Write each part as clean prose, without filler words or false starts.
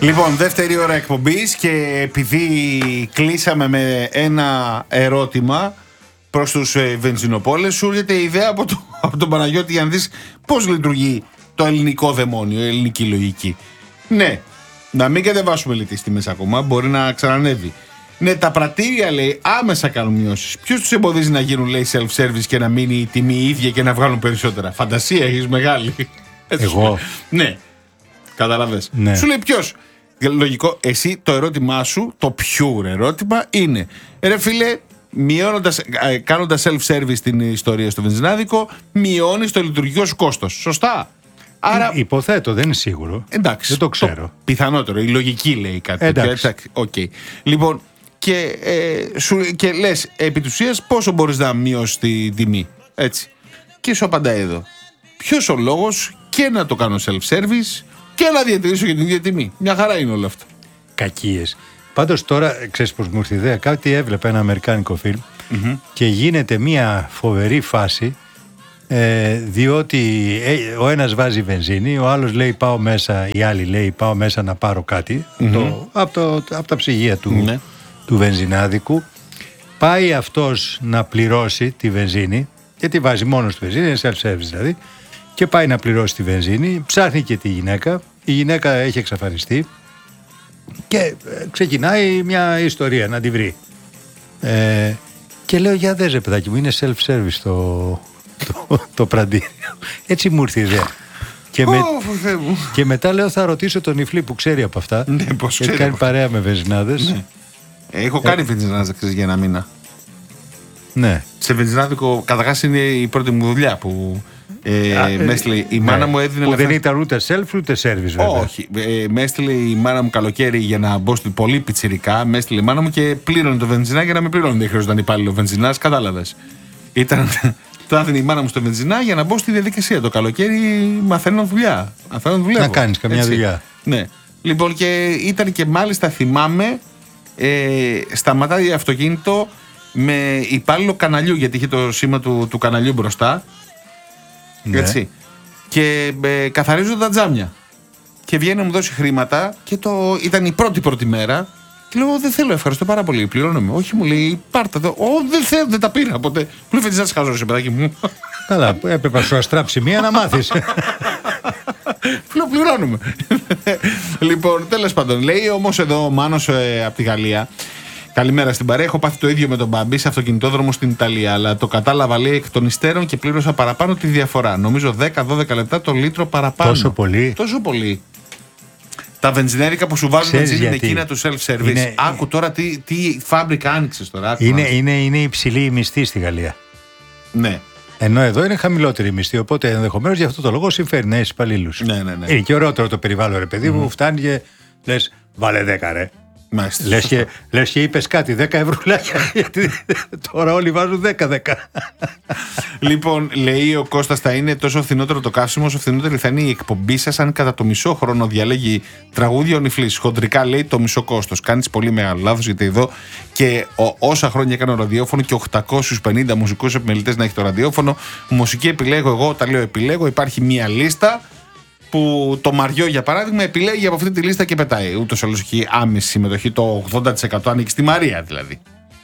Λοιπόν, δεύτερη ώρα εκπομπής και επειδή κλείσαμε με ένα ερώτημα προς τους βενζινοπόλες, σου έρχεται η ιδέα από τον Παναγιώτη για να δεις πώς λειτουργεί το ελληνικό δαιμόνιο, η ελληνική λογική. Ναι, να μην κατεβάσουμε λέει τις τιμές ακόμα, μπορεί να ξανανεύει. Ναι, τα πρατήρια λέει άμεσα κάνουν μειώσεις. Ποιος τους εμποδίζει να γίνουν λέει self-service και να μείνει η τιμή ίδια και να βγάλουν περισσότερα? Φαντασία έχεις μεγάλη. Εγώ. Ναι, καταλαβες. Ναι. Σου λέει ποιος? Λογικό, εσύ το ερώτημά σου, το pure ερώτημα είναι, ρε φίλε, κάνοντας self-service την ιστορία στο βενζινάδικο, μειώνεις το λειτουργικό σου κόστος. Σωστά. Άρα, υποθέτω, δεν είναι σίγουρο. Εντάξει, δεν το ξέρω. Το πιθανότερο, η λογική λέει κάτι. Εντάξει. Okay. Λοιπόν, και λες επί της ουσίας πόσο μπορείς να μειώσεις τη τιμή. Έτσι. Και σου απαντάει εδώ. Ποιος ο λόγος και να το κάνω self-service και να διατηρήσω για την ίδια τιμή? Μια χαρά είναι όλο αυτό. Κακίες. Πάντως τώρα, ξέρεις πως μου ήρθε ιδέα, κάτι έβλεπα ένα αμερικάνικο φιλμ και γίνεται μια φοβερή φάση, διότι ο ένας βάζει βενζίνη, ο άλλος λέει πάω μέσα, η άλλη λέει πάω μέσα να πάρω κάτι από τα ψυγεία του βενζινάδικου. Πάει αυτός να πληρώσει τη βενζίνη, γιατί βάζει μόνος τη βενζίνη, είναι self-service δηλαδή, και πάει να πληρώσει τη βενζίνη, ψάχνει και τη γυναίκα, η γυναίκα έχει εξαφανιστεί και ξεκινάει μια ιστορία να τη βρει. Και λέω, για δες ρε παιδάκι μου, είναι self-service το πραντήριο. Έτσι μου ήρθε η ιδέα. Και μετά λέω, θα ρωτήσω τον Ιφλή που ξέρει από αυτά. Ναι, πώς έχει κάνει παρέα με βενζινάδες. Ναι. Έχω κάνει βενζινάδες για ένα μήνα. Ναι. Σε βενζινάδικο, καταρχάς είναι η πρώτη μου δουλειά που με έστειλε η μάνα μου, έδινε. Που δεν ήταν ούτε self ούτε service, βέβαια. Όχι. Με έστειλε η μάνα μου καλοκαίρι για να μπω στην πολύ πιτσιρικά. Με έστειλε η μάνα μου και πλήρωνε το βενζινά για να με πληρώνει. Δεν χρειαζόταν υπάλληλο βενζινάς, κατάλαβες. Το άφηνε η μάνα μου στο βενζινά για να μπω στη διαδικασία. Το καλοκαίρι μαθαίνω δουλειά. Να κάνεις καμιά δουλειά. Ναι. Λοιπόν, και ήταν και μάλιστα θυμάμαι, σταματάει αυτοκίνητο με υπάλληλο καναλιού, γιατί είχε το σήμα του καναλιού μπροστά. Ναι. Έτσι. Και καθαρίζω τα τζάμια. Και βγαίνει να μου δώσει χρήματα και ήταν η πρώτη μέρα. Και λέω, δεν θέλω, ευχαριστώ πάρα πολύ, πληρώνομαι. Όχι, μου λέει, πάρτε το. Δεν θέλω, δεν τα πήρα ποτέ. Μου λέει, δεν σα χαζώσει, παιδάκι μου. Καλά, έπρεπε να σου αστράψει μία να μάθεις. Πληρώνουμε. Λοιπόν, τέλος πάντων, λέει όμως εδώ ο Μάνος από τη Γαλλία. Καλημέρα στην παρέα. Έχω πάθει το ίδιο με τον Μπαμπή σε αυτοκινητόδρομο στην Ιταλία. Αλλά το κατάλαβα, λέει, εκ των υστέρων και πλήρωσα παραπάνω τη διαφορά. Νομίζω 10-12 λεπτά το λίτρο παραπάνω. Τόσο πολύ. Τόσο πολύ. Τα βενζινέρικα που σου βάζουν βενζίνη είναι εκείνα του self-service. Άκου τώρα τι φάμπρικα άνοιξες τώρα. Είναι υψηλή η μισθή στη Γαλλία. Ναι. Ενώ εδώ είναι χαμηλότερη η μισθή. Οπότε ενδεχομένως για αυτό το λόγο συμφέρει να έχει υπαλλήλους. Ναι. Είναι και ωραιότερο το περιβάλλον, ρε παιδί μου. Φτάνει και λες, βάλε 10 ρε. Λες και είπες κάτι, 10 ευρουλάκια. Γιατί τώρα όλοι βάζουν 10. Λοιπόν, λέει ο Κώστας, θα είναι τόσο φθηνότερο το καύσιμο, όσο φθηνότερη θα είναι η εκπομπή σας, αν κατά το μισό χρόνο διαλέγει τραγούδια ο Νιφλής. Χοντρικά λέει το μισό κόστος. Κάνεις πολύ μεγάλο λάθος, γιατί εδώ και όσα χρόνια έκανα ραδιόφωνο και 850 μουσικούς επιμελητές να έχει το ραδιόφωνο. Μουσική επιλέγω εγώ, όταν λέω επιλέγω, υπάρχει μία λίστα. Που το Μαριό, για παράδειγμα, επιλέγει από αυτή τη λίστα και πετάει. Ούτως ή άλλως έχει άμεση συμμετοχή, το 80% ανήκει στη Μαρία δηλαδή.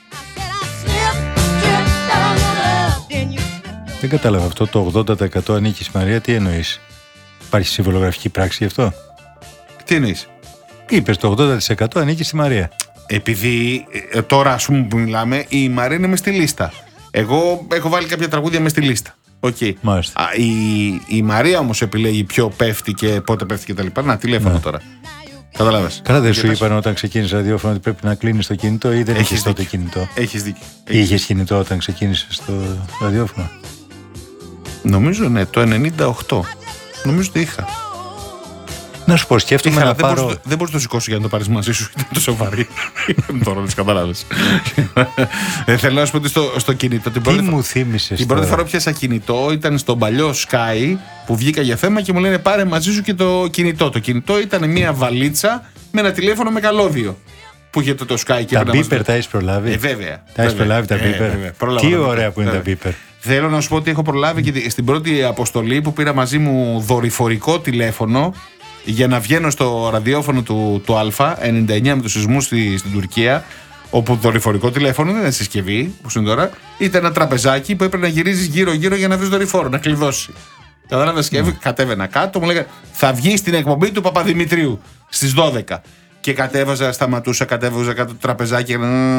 Δεν κατάλαβα αυτό, το 80% ανήκει στη Μαρία, τι εννοείς? Υπάρχει συμβολογραφική πράξη γι' αυτό? Τι εννοείς? Είπες το 80% ανήκει στη Μαρία. Επειδή τώρα, ας πούμε που μιλάμε, η Μαρία είναι μες στη λίστα. Εγώ έχω βάλει κάποια τραγούδια μες στη λίστα. Okay. Η Μαρία όμως επιλέγει ποιο πέφτει και πότε πέφτει και τα λοιπά. Να, τηλέφωνο τώρα. Καταλάβες. Καλά, δεν σου είπαν όταν ξεκίνησε ραδιόφωνο ότι πρέπει να κλείνεις το κινητό ή δεν είχες τότε κινητό? Έχεις δίκιο. Είχες κινητό όταν ξεκίνησες το ραδιόφωνο? Νομίζω ναι, το 98. Νομίζω ότι είχα. Να σου πω, σκέφτομαι να πάρω. Δεν μπορείς να το σηκώσει για να το πάρεις μαζί σου, είναι τόσο βαρύ. Τώρα δεν καταλάβεις. Θέλω να σου πω ότι στο κινητό. Τι μου θύμισες? Την πρώτη φορά πιάσα κινητό ήταν στον παλιό Sky που βγήκα για θέμα και μου λένε πάρε μαζί σου και το κινητό. Το κινητό ήταν μια βαλίτσα με ένα τηλέφωνο με καλώδιο. Που είχε το Sky και τα beeper τα έχεις προλάβει? Βέβαια. Τα έχεις προλάβει τα beeper? Τι ωραία που είναι τα beeper. Θέλω να σου πω ότι έχω προλάβει και στην πρώτη αποστολή που πήρα μαζί μου δορυφορικό τηλέφωνο. για να βγαίνω στο ραδιόφωνο του Α, 99 με τους σεισμούς στην Τουρκία, όπου το δορυφορικό τηλέφωνο δεν είναι συσκευή, όπως είναι τώρα, ήταν ένα τραπεζάκι που έπρεπε να γυρίζεις γύρω-γύρω για να βρεις δορυφόρο, να κλειδώσει. Κατάλαβες, και κατέβαινα κάτω, μου λέγανε θα βγει στην εκπομπή του Παπαδημητρίου στις 12. Και σταματούσα, κατέβαζα κάτω το τραπεζάκι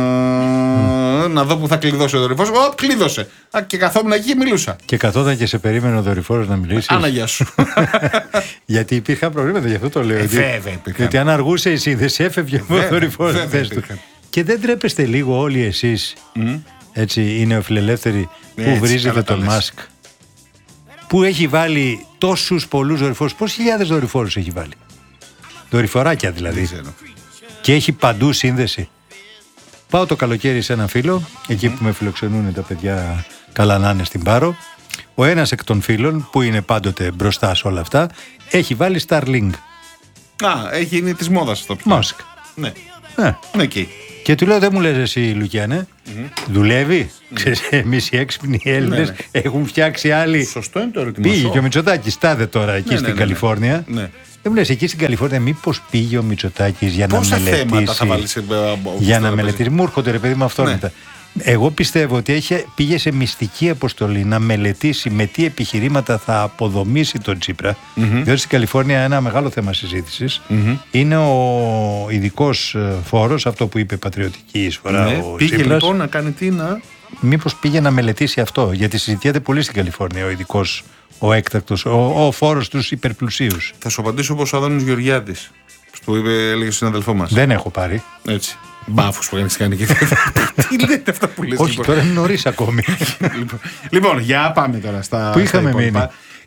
να δω που θα κλειδώσει ο δορυφόρος. Κλείδωσε. Και καθόμουν εκεί και μιλούσα. Και καθόταν και σε περίμενε ο δορυφόρος να μιλήσει. Άναγια σου. Γιατί υπήρχαν προβλήματα, γι' αυτό το λέω. Βέβαια υπήρχαν. Γιατί αν αργούσε η σύνδεση, έφευγε ο δορυφόρος στη θέση του. Και δεν τρέπεστε λίγο όλοι εσείς, έτσι οι νεοφιλελεύθεροι, που βρίζετε τον Μάσκ, που έχει βάλει τόσους πολλούς δορυφόρους? Πόσες χιλιάδες δορυφόρους έχει βάλει? Δορυφοράκια δηλαδή. Και έχει παντού σύνδεση. Πάω το καλοκαίρι σε ένα φίλο, εκεί που με φιλοξενούν τα παιδιά, καλά να είναι, στην Πάρο. Ο ένας εκ των φίλων, που είναι πάντοτε μπροστά σε όλα αυτά, έχει βάλει Starlink. Έχει είναι της μόδας αυτό πια. Μάσκ. Ναι. Εκεί. Και του λέω, δεν μου λες εσύ, Λουκιάνε, δουλεύει? Ξέρεις, εμείς οι έξυπνοι Έλληνες έχουν φτιάξει άλλοι. Σωστό είναι το ερώτημα. Πήγε και ο Μητσοτάκης, τάδε τώρα εκεί στην Καλιφόρνια. Δεν μου λες, εκεί στην Καλιφόρνια μήπως πήγε ο Μητσοτάκης για να μελετήσει? Για να μελετήσει. Μου έρχονται, ρε παιδί μου, αυτό μετά. Εγώ πιστεύω ότι πήγε σε μυστική αποστολή να μελετήσει με τι επιχειρήματα θα αποδομήσει τον Τσίπρα. Διότι στην Καλιφόρνια ένα μεγάλο θέμα συζήτησης είναι ο ειδικός φόρος, αυτό που είπε πατριωτική εισφορά ο πήγε Τσίπρας. Λοιπόν να κάνει τι Μήπως πήγε να μελετήσει αυτό? Γιατί συζητιέται πολύ στην Καλιφόρνια ο ειδικός, ο έκτακτος, ο φόρος στους υπερπλουσίους. Θα σου απαντήσω όπως ο Άδωνης Γεωργιάδης, που έλεγε στον αδελφό μας. Δεν έχω πάρει. Έτσι. Μπάφους που έχεις κάνει και τι λέτε αυτά που λες? Όχι, τώρα είναι νωρίς ακόμη. Λοιπόν, για πάμε τώρα στα. Πού είχαμε μείνει?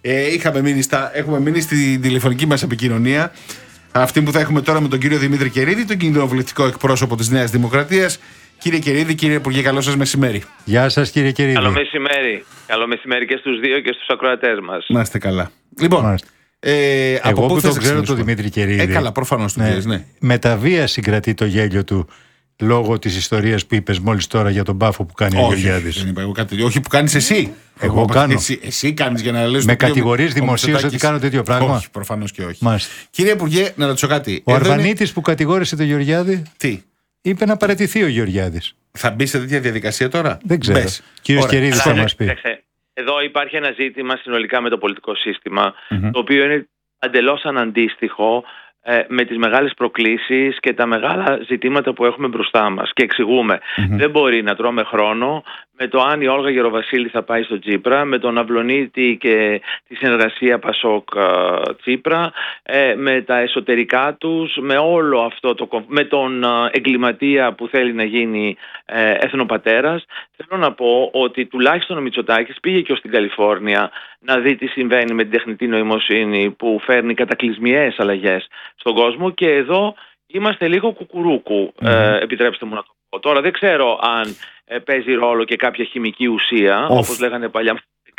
Έχουμε μείνει στην τηλεφωνική μας επικοινωνία. Αυτή που θα έχουμε τώρα με τον κύριο Δημήτρη Κερίδη, τον κοινοβουλευτικό εκπρόσωπο της Νέας Δημοκρατίας. Κύριε Κερίδη, κύριε Υπουργέ, καλό σας μεσημέρι. Γεια σας, κύριε Κερίδη. Καλό μεσημέρι. Καλό μεσημέρι και στους δύο και στους ακροατές μας. Να είστε καλά. Λοιπόν, εγώ που τον ξέρω τον Δημήτρη Κερίδη. Καλά, προφανώς τον ξέρεις, ναι. Με τα βία συγκρατεί το γέλιο του λόγω της ιστορίας που είπες μόλις τώρα για τον μπάφο που κάνει ο Γεωργιάδης. Δεν είπα εγώ κάτι. Όχι, που κάνεις εσύ. Εγώ κάνω. Εσύ κάνεις για να λες. Με κατηγορείς δημοσίως ότι κάνω τέτοιο πράγμα? Όχι, προφανώς και όχι. Μάλιστα. Κύριε Υπουργέ, να ρωτήσω κάτι. Ο Αρβανίτης που κατηγόρησε τον Γεωργιάδη. Τι? Είπε να παραιτηθεί ο Γεωργιάδης. Θα μπει σε τέτοια διαδικασία τώρα? Δεν ξέρω. Κύριος Κερίδης θα μας πει. Εδώ υπάρχει ένα ζήτημα συνολικά με το πολιτικό σύστημα, το οποίο είναι εντελώς αναντίστοιχο με τις μεγάλες προκλήσεις και τα μεγάλα ζητήματα που έχουμε μπροστά μας. Και εξηγούμε, δεν μπορεί να τρώμε χρόνο με το αν η Όλγα Γεροβασίλη θα πάει στο Τσίπρα, με τον Αυλονίτη και τη συνεργασία Πασόκ Τσίπρα, με τα εσωτερικά τους, με όλο αυτό με τον εγκληματία που θέλει να γίνει εθνοπατέρας. Θέλω να πω ότι τουλάχιστον ο Μητσοτάκης πήγε και ως την Καλιφόρνια να δει τι συμβαίνει με την τεχνητή νοημοσύνη που φέρνει κατακλυσμιαίες αλλαγές στον κόσμο, και εδώ είμαστε λίγο κουκουρούκου, επιτρέψτε μου να το πω. Τώρα δεν ξέρω αν παίζει ρόλο και κάποια χημική ουσία, όπως λέγανε παλιά,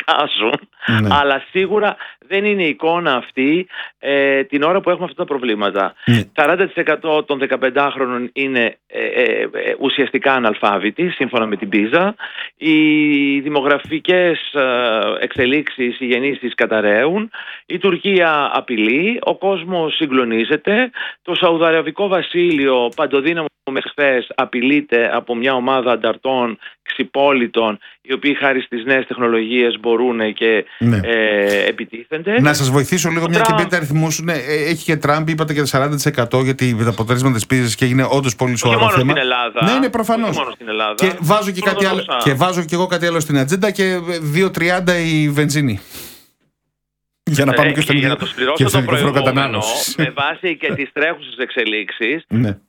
αλλά σίγουρα δεν είναι η εικόνα αυτή την ώρα που έχουμε αυτά τα προβλήματα. 40% των 15χρονων είναι ουσιαστικά αναλφάβητοι, σύμφωνα με την PISA. Οι δημογραφικές εξελίξεις, οι γεννήσεις καταραίουν. Η Τουρκία απειλεί, ο κόσμος συγκλονίζεται. Το Σαουδαραβικό Βασίλειο, παντοδύναμο μέχρι χθες, απειλείται από μια ομάδα ανταρτών ξυπόλυτων, οι οποίοι χάρη στις νέες τεχνολογίες μπορούν και επιτίθενται. Να σας βοηθήσω λίγο, μια και πείτε αριθμούς. Ναι, έχει και Τραμπ, είπατε και το 40%, γιατί τα αποτέλεσματα της πίζας και έγινε όντως πολύ σοβαρό θέμα. Όχι μόνο στην Ελλάδα. Ναι, προφανώς. Και βάζω και κάτι άλλο. Και βάζω και εγώ κάτι άλλο στην ατζέντα, και 2,30 η βενζίνη. Για να πάμε και στο ελληνικό κατανάλωση. Με βάση και τις τρέχουσες εξελίξεις,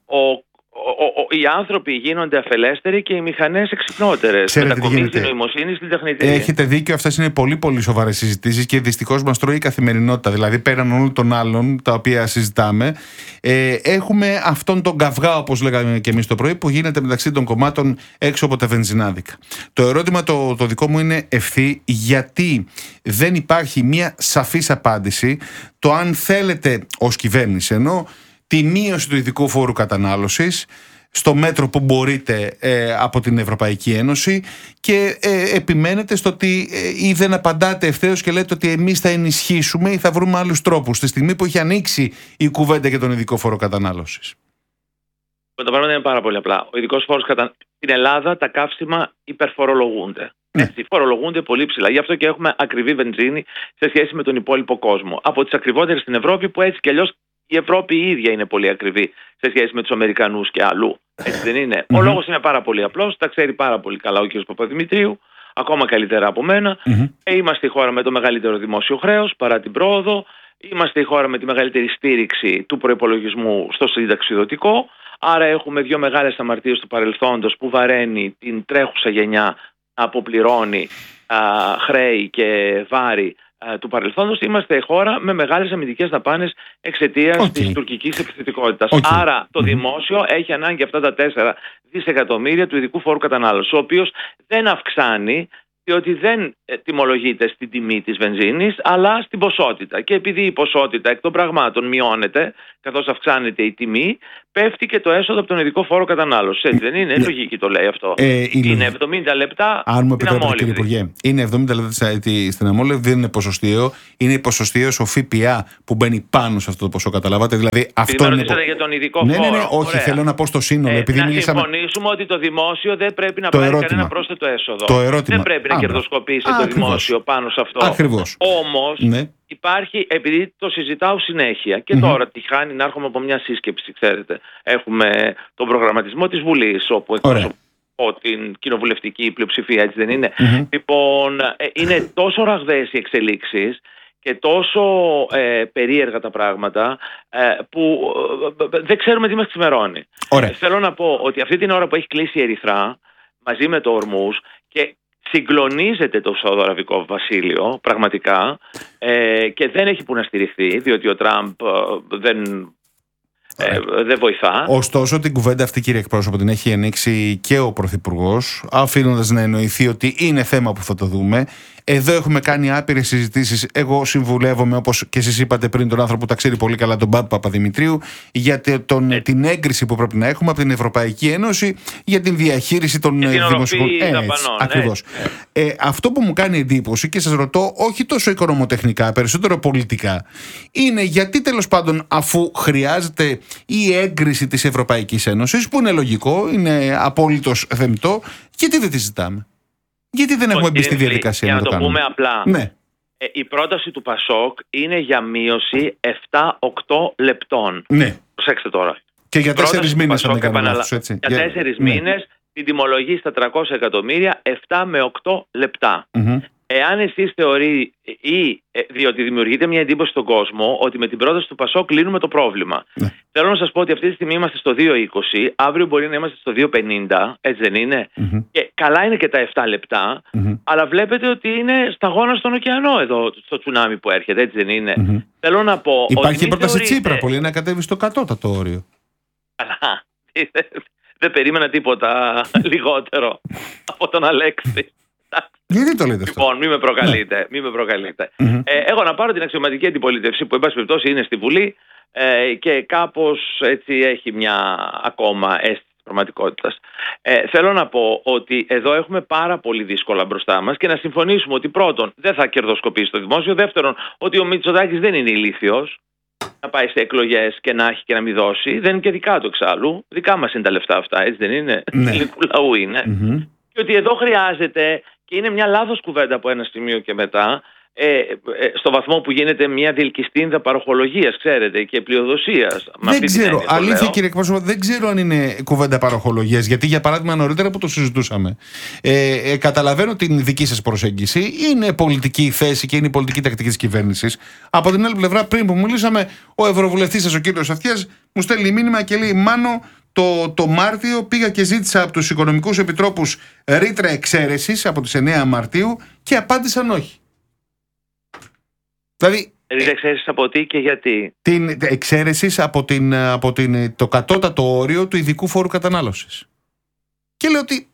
οι άνθρωποι γίνονται αφελέστεροι και οι μηχανές εξυπνότερες. Μετακομίζει η νοημοσύνη στην τεχνητή. Έχετε δίκιο, αυτές είναι πολύ πολύ σοβαρές συζητήσεις και δυστυχώς μας τρώει η καθημερινότητα. Δηλαδή, πέραν όλων των άλλων τα οποία συζητάμε, έχουμε αυτόν τον καυγά, όπως λέγαμε και εμείς το πρωί, που γίνεται μεταξύ των κομμάτων έξω από τα βενζινάδικα. Το ερώτημα το δικό μου είναι ευθύ, γιατί δεν υπάρχει μια σαφής απάντηση το αν θέλετε ως κυβέρνηση, ενώ τη μείωση του ειδικού φόρου κατανάλωσης στο μέτρο που μπορείτε από την Ευρωπαϊκή Ένωση και επιμένετε στο ότι ή δεν απαντάτε ευθέως και λέτε ότι εμείς θα ενισχύσουμε ή θα βρούμε άλλους τρόπους στη στιγμή που έχει ανοίξει η κουβέντα για τον ειδικό φόρο κατανάλωσης? Τα πράγματα είναι πάρα πολύ απλά. Ο ειδικός φόρος στην Ελλάδα τα καύσιμα υπερφορολογούνται. Έτσι, φορολογούνται πολύ ψηλά. Γι' αυτό και έχουμε ακριβή βενζίνη σε σχέση με τον υπόλοιπο κόσμο. Από τις ακριβότερες στην Ευρώπη, που έτσι κι αλλιώς η Ευρώπη η ίδια είναι πολύ ακριβή σε σχέση με τους Αμερικανούς και αλλού. Έτσι δεν είναι? Ο λόγος είναι πάρα πολύ απλός. Τα ξέρει πάρα πολύ καλά ο κ. Παπαδημητρίου, ακόμα καλύτερα από μένα. Είμαστε η χώρα με το μεγαλύτερο δημόσιο χρέος παρά την πρόοδο. Είμαστε η χώρα με τη μεγαλύτερη στήριξη του προϋπολογισμού στο συνταξιδοτικό. Άρα έχουμε δύο μεγάλες αμαρτίες του παρελθόντος που βαραίνει την τρέχουσα γενιά να αποπληρώνει χρέη και βάρη του παρελθόντος. Είμαστε χώρα με μεγάλες αμυντικές δαπάνες εξαιτίας της τουρκικής επιθετικότητας. Άρα το δημόσιο έχει ανάγκη αυτά τα 4 δισεκατομμύρια του ειδικού φόρου κατανάλωσης, ο οποίος δεν αυξάνει, διότι δεν τιμολογείται στην τιμή της βενζίνης, αλλά στην ποσότητα. Και επειδή η ποσότητα εκ των πραγμάτων μειώνεται, καθώς αυξάνεται η τιμή, πέφτει και το έσοδο από τον ειδικό φόρο κατανάλωσης. Έτσι δεν είναι? Λογική το λέει αυτό. Είναι 70 λεπτά στην αμόλυβδη. Κύριε Υπουργέ, είναι 70 λεπτά στην αμόλυβδη, δεν είναι ποσοστιαίο. Είναι ποσοστιαίος ο ΦΠΑ που μπαίνει πάνω σε αυτό το ποσό, καταλάβατε? Δηλαδή, αυτό είναι. Ρωτήσατε για τον ειδικό φόρο. Ναι, όχι, ωραία. Θέλω να πω στο σύνολο. Να συμφωνήσουμε ότι το δημόσιο δεν πρέπει να πάρει κανένα πρόσθετο έσοδο. Δεν πρέπει να κερδοσκοπήσει το δημόσιο πάνω σε αυτό. Ακριβώς. Όμως υπάρχει, επειδή το συζητάω συνέχεια και τώρα τυχάνει να έρχομαι από μια σύσκεψη, ξέρετε. Έχουμε τον προγραμματισμό της Βουλής, όπου εκπροσωπώ την κοινοβουλευτική πλειοψηφία, έτσι δεν είναι? Λοιπόν, είναι τόσο ραγδαίες οι εξελίξεις και τόσο περίεργα τα πράγματα που δεν ξέρουμε τι μας ξημερώνει. Θέλω να πω ότι αυτή την ώρα που έχει κλείσει η Ερυθρά μαζί με το Ορμούζ και συγκλονίζεται το Σαουδαραβικό Βασίλειο πραγματικά και δεν έχει που να στηριχθεί, διότι ο Τραμπ δεν βοηθά. Ωστόσο, την κουβέντα αυτή, κύριε εκπρόσωπο, την έχει ανοίξει και ο Πρωθυπουργός, αφήνοντας να εννοηθεί ότι είναι θέμα που θα το δούμε. Εδώ έχουμε κάνει άπειρες συζητήσεις. Εγώ συμβουλεύομαι, όπως και εσείς είπατε πριν, τον άνθρωπο που τα ξέρει πολύ καλά, τον Παπαδημητρίου, για την έγκριση που πρέπει να έχουμε από την Ευρωπαϊκή Ένωση για την διαχείριση των δημοσιογραφικών. Ακριβώς. Αυτό που μου κάνει εντύπωση, και σας ρωτώ όχι τόσο οικονομοτεχνικά, περισσότερο πολιτικά, είναι γιατί τέλος πάντων, αφού χρειάζεται η έγκριση της Ευρωπαϊκής Ένωσης, που είναι λογικό, είναι απόλυτος θεμιτό, γιατί δεν τη ζητάμε? Γιατί δεν έχουμε μπει στη διαδικασία να το κάνουμε? Για να το πούμε απλά. Ναι. Η πρόταση του ΠΑΣΟΚ είναι για μείωση 7-8 λεπτών. Ναι. Προσέξτε τώρα. Και για 4 μήνες, αν δεν κάνω λάθος, έτσι. Για 4 μήνες την τιμολογεί στα 300 εκατομμύρια 7 με 8 λεπτά. Εάν εσείς θεωρείτε, ή διότι δημιουργείται μια εντύπωση στον κόσμο ότι με την πρόταση του ΠΑΣΟΚ λύνουμε το πρόβλημα. Θέλω να σας πω ότι αυτή τη στιγμή είμαστε στο 2.20, αύριο μπορεί να είμαστε στο 2.50, έτσι δεν είναι? Και καλά είναι και τα 7 λεπτά, αλλά βλέπετε ότι είναι σταγόνα στον ωκεανό εδώ, στο τσουνάμι που έρχεται, έτσι δεν είναι? Θέλω να πω. Υπάρχει η πρόταση Τσίπρα πολύ να κατέβει στο κατώτατο όριο. Καλά. Δεν περίμενα τίποτα λιγότερο από τον Αλέξη. Γιατί το λέτε αυτό? Λοιπόν, μην με προκαλείτε. Εγώ να πάρω την αξιωματική αντιπολίτευση που εν πάση περιπτώσει είναι στη Βουλή και κάπως έτσι έχει μια ακόμα αίσθηση της πραγματικότητας. Θέλω να πω ότι εδώ έχουμε πάρα πολύ δύσκολα μπροστά μας και να συμφωνήσουμε ότι πρώτον δεν θα κερδοσκοπήσει το δημόσιο, δεύτερον ότι ο Μητσοτάκης δεν είναι ηλίθιος να πάει σε εκλογές και να έχει και να μην δώσει, δεν είναι και δικά του εξάλλου, δικά μας είναι τα λεφτά αυτά, έτσι δεν είναι? Ελληνικού λαού είναι. Και ότι εδώ χρειάζεται, και είναι μια λάθος κουβέντα από ένα σημείο και μετά, στο βαθμό που γίνεται μια διελκυστίνδα παροχολογίας, ξέρετε, και πλειοδοσίας. Δεν ξέρω, αλήθεια κύριε εκπρόσωπο, δεν ξέρω αν είναι κουβέντα παροχολογίας, γιατί για παράδειγμα νωρίτερα που το συζητούσαμε, καταλαβαίνω την δική σας προσέγγιση, είναι πολιτική θέση και είναι η πολιτική τακτική της κυβέρνησης. Από την άλλη πλευρά, πριν που μιλήσαμε, ο ευρωβουλευτής σας, ο κύριος Αυτιάς, μου στέλνει μήνυμα και λέει: Μάνο, το Μάρτιο πήγα και ζήτησα από τους οικονομικούς επιτρόπους ρήτρα εξαίρεσης από τις 9 Μαρτίου και απάντησαν όχι. Δηλαδή, ρήτρα εξαίρεσης από τι και γιατί? Την εξαίρεσης από το κατώτατο όριο του ειδικού φόρου κατανάλωσης. Και λέω ότι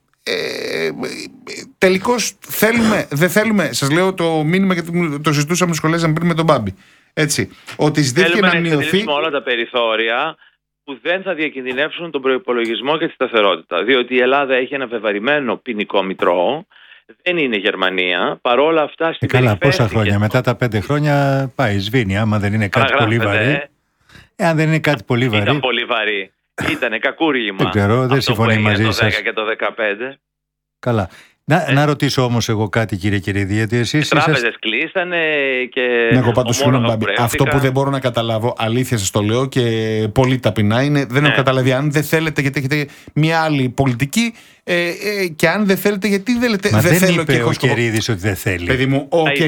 τελικώς δεν θέλουμε. Σας λέω το μήνυμα, γιατί το συζητούσαμε σχολές πριν με τον Μπάμπη. Έτσι, ότι ζητήθηκε να μειωθεί. Να εξαντλήσουμε όλα τα περιθώρια που δεν θα διακινδυνεύσουν τον προϋπολογισμό και τη σταθερότητα. Διότι η Ελλάδα έχει ένα βεβαρημένο ποινικό μητρό, δεν είναι Γερμανία, παρόλα αυτά στην καλά, πόσα χρόνια, μετά τα 5 χρόνια πάει, σβήνει, άμα δεν είναι κάτι πολύ βαρύ. Αν δεν είναι κάτι πολύ βαρύ. Ήταν πολύ βαρύ. Ήτανε κακούργημα. Δεν ξέρω, δεν συμφωνεί μαζί σας. Το 10 και το 15. Καλά. Να ρωτήσω όμως εγώ κάτι, κύριε Κερίδη, γιατί εσείς τράπεζες κλείσανε και εγώ πάντως συγγνώμη, αυτό που δεν μπορώ να καταλάβω, αλήθεια σας το λέω και πολύ ταπεινά, είναι δεν έχω καταλάβει αν δεν θέλετε γιατί έχετε μια άλλη πολιτική και αν δεν θέλετε γιατί δεν λέτε. Μα δεν είπε ο Κερίδης ότι δεν θέλει. Παιδί μου,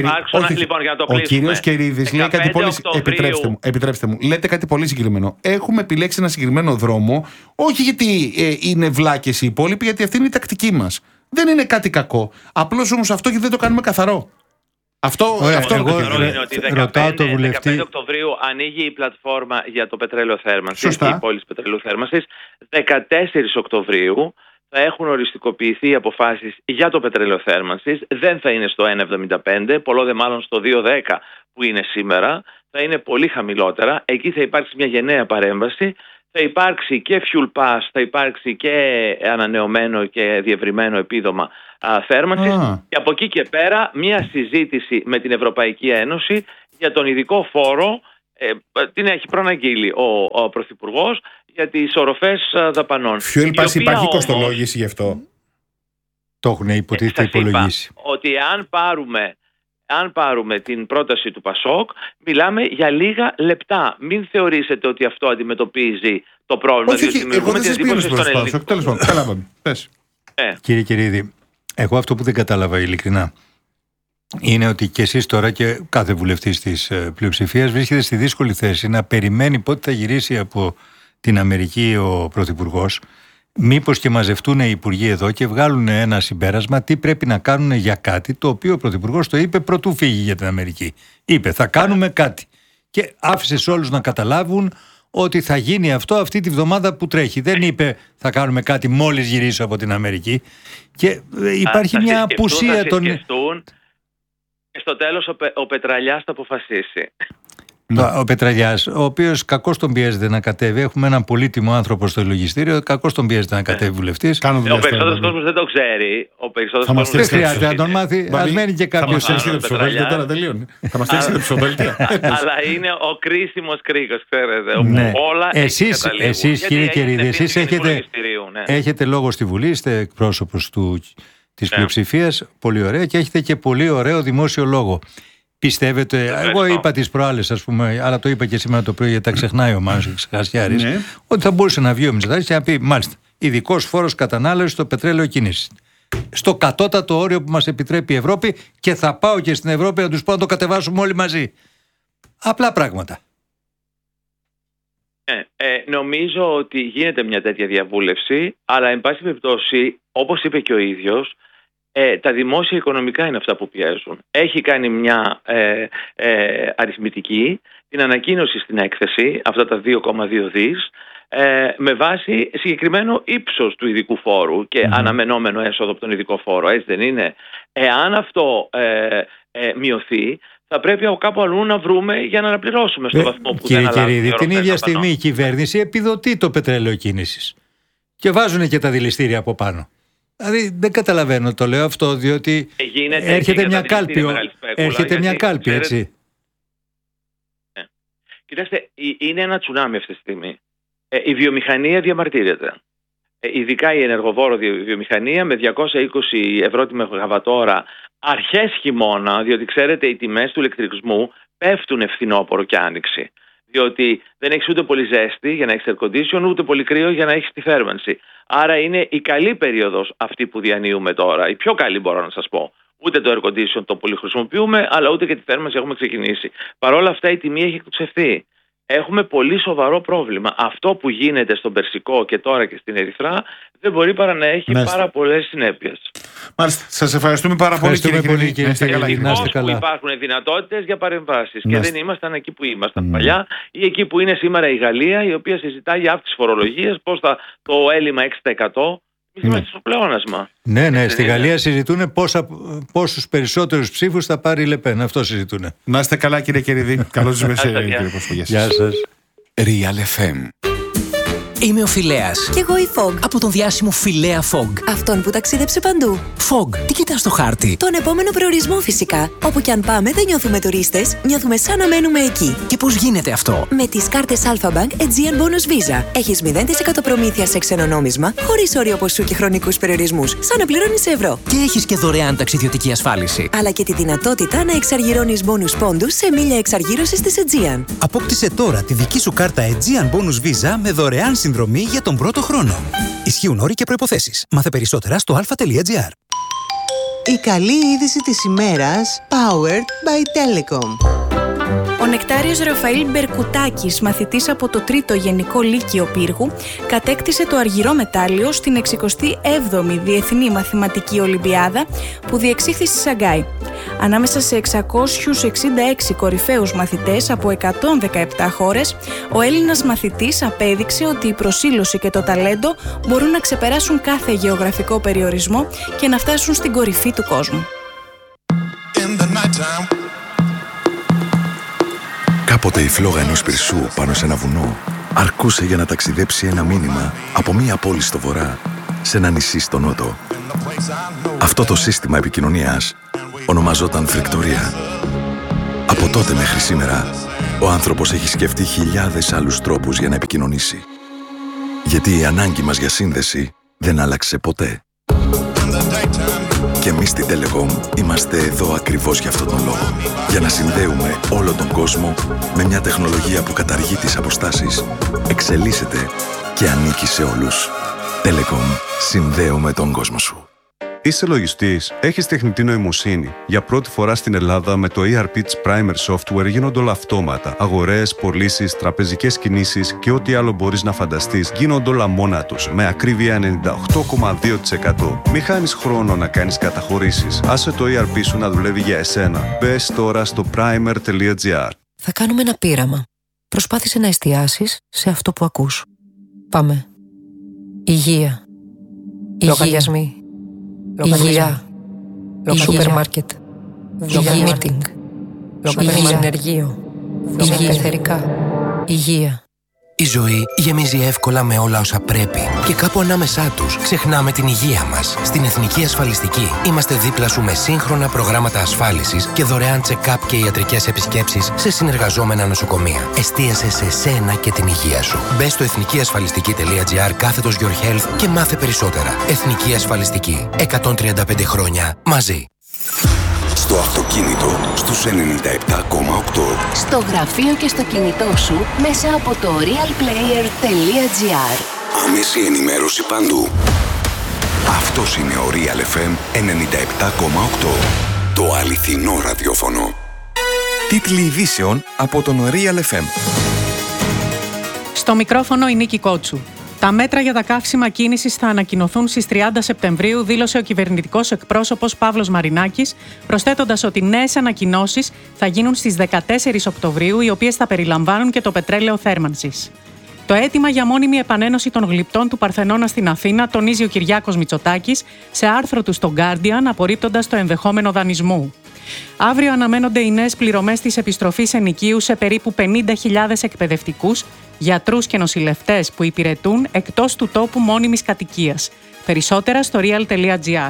ο κύριος Κερίδης λέει κάτι πολύ. Επιτρέψτε μου, λέτε κάτι πολύ συγκεκριμένο. Έχουμε επιλέξει ένα συγκεκριμένο δρόμο, όχι γιατί είναι βλάκες οι υπόλοιποι, γιατί αυτή είναι η τακτική μας. Δεν είναι κάτι κακό. Απλώς όμως αυτό γιατί δεν το κάνουμε καθαρό. Αυτό είναι ότι 15 Οκτωβρίου ανοίγει η πλατφόρμα για το πετρέλαιο θέρμανσης, η πόλη πετρελαίου θέρμανσης. 14 Οκτωβρίου θα έχουν οριστικοποιηθεί οι αποφάσεις για το πετρέλαιο θέρμανσης. Δεν θα είναι στο 1,75, πολλό δε μάλλον στο 2,10 που είναι σήμερα. Θα είναι πολύ χαμηλότερα. Εκεί θα υπάρξει μια γενναία παρέμβαση. Θα υπάρξει και fuel pass, θα υπάρξει και ανανεωμένο και διευρυμένο επίδομα θέρμανσης και από εκεί και πέρα μια συζήτηση με την Ευρωπαϊκή Ένωση για τον ειδικό φόρο, την έχει προαναγγείλει ο Πρωθυπουργός, για τις οροφές δαπανών. Fuel pass υπάρχει κοστολόγηση γι' αυτό? Το έχουν υποτίθεται υπολογίσει. Ότι αν πάρουμε την πρόταση του Πασόκ, μιλάμε για λίγα λεπτά. Μην θεωρήσετε ότι αυτό αντιμετωπίζει το πρόβλημα. Όχι, εγώ δεν σας πήγα προς Πασόκ. Τέλος πάντων, καταλάβαμε. Κύριε Κερίδη, εγώ αυτό που δεν κατάλαβα ειλικρινά είναι ότι και εσείς τώρα και κάθε βουλευτής της πλειοψηφίας βρίσκεται στη δύσκολη θέση να περιμένει πότε θα γυρίσει από την Αμερική ο Πρωθυπουργός. Μήπως και μαζευτούν οι υπουργοί εδώ και βγάλουν ένα συμπέρασμα τι πρέπει να κάνουν για κάτι το οποίο ο Πρωθυπουργός το είπε πρωτού φύγει για την Αμερική. Είπε θα κάνουμε κάτι και άφησε σε όλους να καταλάβουν ότι θα γίνει αυτό αυτή τη βδομάδα που τρέχει. Δεν είπε θα κάνουμε κάτι μόλις γυρίσω από την Αμερική και υπάρχει μια απουσία των... Και στο τέλος ο Πετραλιάς θα αποφασίσει. Ο Πετραλιάς, ο οποίος κακώς τον πιέζεται να κατέβει. Έχουμε έναν πολύτιμο άνθρωπο στο λογιστήριο, κακώς τον πιέζεται να κατέβει βουλευτής. Ο περισσότερος κόσμος δεν το ξέρει. Δεν χρειάζεται να τον μάθει. Ας μένει και κάποιος. Θα μας στέξει το ψηφοδέλτιο τώρα, τελείωνε. Θα μας στέξει το ψηφοδέλτιο. Αλλά είναι ο κρίσιμος κρίκος, ξέρετε. Όλα εσείς, κύριε Κερίδη, εσείς έχετε λόγο στη Βουλή, είστε εκπρόσωπος της πλειοψηφίας, πολύ ωραία, και έχετε και πολύ ωραίο δημόσιο λόγο. Πιστεύετε, εγώ είπα τις προάλλες, ας πούμε, αλλά το είπα και σήμερα το πρωί γιατί τα ξεχνάει ο Μάνος και Ξεχασιάρης, ότι θα μπορούσε να βγει ο Μητσοτάκης και να πει μάλιστα ειδικός φόρος κατανάλωσης στο πετρέλαιο κίνησης. Στο κατώτατο όριο που μας επιτρέπει η Ευρώπη και θα πάω και στην Ευρώπη να τους πω να το κατεβάσουμε όλοι μαζί. Απλά πράγματα. Νομίζω ότι γίνεται μια τέτοια διαβούλευση, αλλά εν πάση περιπτώσει, όπως είπε και ο ίδιος, τα δημόσια οικονομικά είναι αυτά που πιέζουν. Έχει κάνει μια αριθμητική, την ανακοίνωση στην έκθεση, αυτά τα 2,2 δις, με βάση συγκεκριμένο ύψος του ειδικού φόρου και αναμενόμενο έσοδο από τον ειδικό φόρο. Έτσι δεν είναι? Εάν αυτό μειωθεί, θα πρέπει από κάπου αλλού να βρούμε για να αναπληρώσουμε στο βαθμό που δεν αλλάζει. Κύριε Κερίδη, την ίδια στιγμή η κυβέρνηση επιδοτεί το πετρέλαιο κίνησης και βάζουν και τα δηληστήρια από πάνω. Δηλαδή δεν καταλαβαίνω, το λέω αυτό διότι έρχεται μια κάλπη. Έρχεται μια κάλπη, έτσι. Κοιτάξτε, είναι ένα τσουνάμι αυτή τη στιγμή. Η βιομηχανία διαμαρτύρεται. Ειδικά η ενεργοβόρο βιομηχανία με 220 ευρώ τη μεγαβατόρα αρχές χειμώνα, διότι ξέρετε οι τιμές του ηλεκτρισμού πέφτουν φθινόπωρο και άνοιξη. Διότι δεν έχεις ούτε πολύ ζέστη για να έχεις air condition, ούτε πολύ κρύο για να έχεις τη θέρμανση. Άρα είναι η καλή περίοδος αυτή που διανύουμε τώρα. Η πιο καλή μπορώ να σας πω. Ούτε το air condition το πολύ χρησιμοποιούμε, αλλά ούτε και τη θέρμανση έχουμε ξεκινήσει. Παρ' όλα αυτά η τιμή έχει εκτοξευθεί. Έχουμε πολύ σοβαρό πρόβλημα. Αυτό που γίνεται στον Περσικό και τώρα και στην Ερυθρά δεν μπορεί παρά να έχει πάρα πολλές συνέπειες. Μάλιστα. Σας ευχαριστούμε πάρα πολύ, κύριε Κερίδη. Που υπάρχουν δυνατότητες για παρεμβάσεις και δεν ήμασταν εκεί που ήμασταν παλιά ή εκεί που είναι σήμερα η Γαλλία, η οποία συζητάει για αύξηση φορολογίας, πώς θα το έλλειμμα 6%. Είμαστε στο πλεόνασμα. Ναι, στη Γαλλία συζητούν πόσους περισσότερους ψήφους θα πάρει η Λεπέν. Αυτό συζητούν. Να είστε καλά, κύριε Κερίδη. Καλώς ήρθατε, κύριε Πρωθυπουργέ. Γεια σας. Real FM. Είμαι ο Φιλέας. Κι εγώ η Fog. Από τον διάσημο Φιλέα Fog. Αυτόν που ταξίδεψε παντού. Fog, τι κοιτάς στο χάρτη? Τον επόμενο προορισμό φυσικά. Όπου κι αν πάμε δεν νιώθουμε τουρίστες, νιώθουμε σαν να μένουμε εκεί. Και πώς γίνεται αυτό? Με τις κάρτες Alpha-Bank Aegean Bonus Visa. Έχεις 0% προμήθεια σε ξένο νόμισμα, χωρίς όριο ποσού και χρονικούς περιορισμούς, σαν να πληρώνεις σε ευρώ. Και έχεις και δωρεάν ταξιδιωτική ασφάλιση. Αλλά και τη δυνατότητα να εξαργυρώνεις bonus πόντους σε μίλια εξαργύρωσης της Aegean. Απόκτησε τώρα τη δική σου κάρτα Aegean Bonus Visa με δωρεάν συνδρομή για τον πρώτο χρόνο. Ισχύουν όροι και προϋποθέσεις. Μάθε περισσότερα στο alpha.gr. Η καλή είδηση της ημέρας, powered by Telecom. Ο Νεκτάριος Ραφαήλ Μπερκουτάκης, μαθητής από το 3ο Γενικό Λύκειο Πύργου, κατέκτησε το αργυρό μετάλλιο στην 67η Διεθνή Μαθηματική Ολυμπιάδα που διεξήχθη στη Σαγκάη. Ανάμεσα σε 666 κορυφαίους μαθητές από 117 χώρες, ο Έλληνας μαθητής απέδειξε ότι η προσήλωση και το ταλέντο μπορούν να ξεπεράσουν κάθε γεωγραφικό περιορισμό και να φτάσουν στην κορυφή του κόσμου. Κάποτε η φλόγα ενός πυρσού πάνω σε ένα βουνό αρκούσε για να ταξιδέψει ένα μήνυμα από μία πόλη στο βορρά σε ένα νησί στο νότο. Αυτό το σύστημα επικοινωνίας ονομαζόταν φρικτορία. Από τότε μέχρι σήμερα, ο άνθρωπος έχει σκεφτεί χιλιάδες άλλους τρόπους για να επικοινωνήσει. Γιατί η ανάγκη μας για σύνδεση δεν άλλαξε ποτέ. Και εμείς στην Telecom είμαστε εδώ ακριβώς για αυτόν τον λόγο. Για να συνδέουμε όλο τον κόσμο με μια τεχνολογία που καταργεί τις αποστάσεις, εξελίσσεται και ανήκει σε όλους. Telecom. Συνδέουμε τον κόσμο σου. Είσαι λογιστής, έχεις τεχνητή νοημοσύνη. Για πρώτη φορά στην Ελλάδα με το ERP της Primer Software γίνονται όλα αυτόματα. Αγορές, πωλήσεις, τραπεζικές κινήσεις και ό,τι άλλο μπορείς να φανταστείς γίνονται όλα μόνα τους, με ακρίβεια 98,2%. Μη χάνεις χρόνο να κάνεις καταχωρήσεις. Άσε το ERP σου να δουλεύει για εσένα. Μπες τώρα στο primer.gr. Θα κάνουμε ένα πείραμα. Προσπάθησε να εστιάσεις σε αυτό που ακούς. Πάμε. Υγεία. Λογαριασμοί. Υγεία. Σούπερ μάρκετ. Υγεία. Μίτινγκ. Συνεργείο. Υγεία. Υγεία. Η ζωή γεμίζει εύκολα με όλα όσα πρέπει και κάπου ανάμεσά τους ξεχνάμε την υγεία μας. Στην Εθνική Ασφαλιστική είμαστε δίπλα σου με σύγχρονα προγράμματα ασφάλισης και δωρεάν check-up και ιατρικές επισκέψεις σε συνεργαζόμενα νοσοκομεία. Εστίασε σε σένα και την υγεία σου. Μπες στο εθνικιασφαλιστική.gr/Your Health και μάθε περισσότερα. Εθνική Ασφαλιστική. 135 χρόνια μαζί. Στο αυτοκίνητο στους 97,8. Στο γραφείο και στο κινητό σου μέσα από το realplayer.gr. Άμεση ενημέρωση παντού. Αυτός είναι ο Real FM 97,8. Το αληθινό ραδιόφωνο. Τίτλοι ειδήσεων από τον Real FM. Στο μικρόφωνο η Νίκη Κότσου. Τα μέτρα για τα καύσιμα κίνησης θα ανακοινωθούν στις 30 Σεπτεμβρίου, δήλωσε ο κυβερνητικός εκπρόσωπος Παύλος Μαρινάκης, προσθέτοντας ότι νέες ανακοινώσεις θα γίνουν στις 14 Οκτωβρίου, οι οποίες θα περιλαμβάνουν και το πετρέλαιο θέρμανσης. Το αίτημα για μόνιμη επανένωση των γλυπτών του Παρθενώνα στην Αθήνα τονίζει ο Κυριάκος Μητσοτάκης σε άρθρο του στο Guardian, απορρίπτοντας το ενδεχόμενο δανεισμού. Αύριο αναμένονται οι νέες πληρωμές της επιστροφής ενοικίου σε περίπου 50.000 εκπαιδευτικούς, γιατρούς και νοσηλευτές που υπηρετούν εκτός του τόπου μόνιμης κατοικίας. Περισσότερα στο real.gr.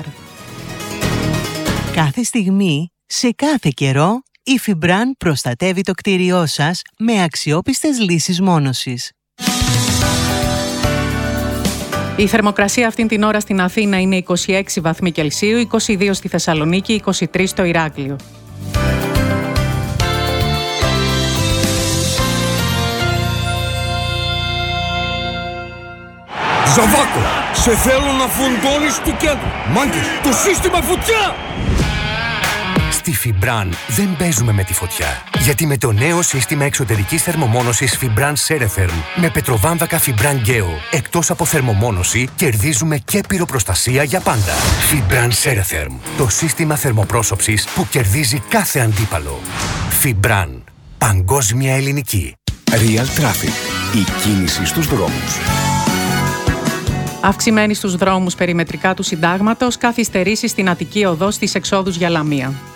Κάθε στιγμή, σε κάθε καιρό, η Fibran προστατεύει το κτίριό σας με αξιόπιστες λύσεις μόνωσης. Η θερμοκρασία αυτήν την ώρα στην Αθήνα είναι 26 βαθμοί Κελσίου, 22 στη Θεσσαλονίκη, 23 στο Ηράκλειο. Ζαβάκο, σε θέλω να φουντώνεις του κέντρου. Μάγκες, το σύστημα φωτιά! Στη Fibran δεν παίζουμε με τη φωτιά. Γιατί με το νέο σύστημα εξωτερικής θερμομόνωσης Fibran Ceretherm με πετροβάμβακα Fibran Geo, εκτός από θερμομόνωση, κερδίζουμε και πυροπροστασία για πάντα. Fibran Ceretherm, το σύστημα θερμοπρόσωψης που κερδίζει κάθε αντίπαλο. Fibran, παγκόσμια ελληνική. Real Traffic, η κίνηση στους δρόμους. Αυξημένη στους δρόμους περιμετρικά του Συντάγματος, καθυστερήσεις στην Αττική Οδό στις εξόδους για Λαμία.